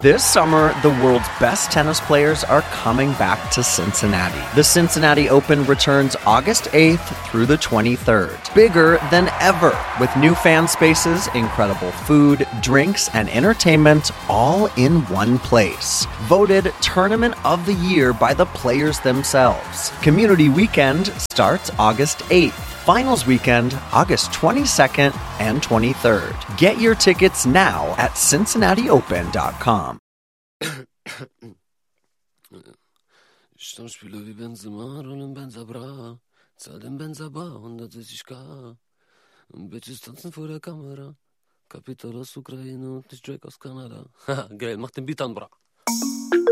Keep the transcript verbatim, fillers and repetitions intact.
This summer, the world's best tennis players are coming back to Cincinnati. The Cincinnati Open returns August eighth through the twenty-third. Bigger than ever, with new fan spaces, incredible food, drinks, and entertainment all in one place. Voted Tournament of the Year by the players themselves. Community Weekend starts August eighth. Finals Weekend, August twenty-second and twenty-third. Get your tickets now at cincinnati open dot com. Ich dann spiele wie Benzema, rollen Benza bra, zahl den Benza bar, hundertsechzig K. Bitches tanzen vor der Kamera, Kapital aus Ukraine und nicht Drake aus Kanada. Haha, geil, mach den Beat an, bra.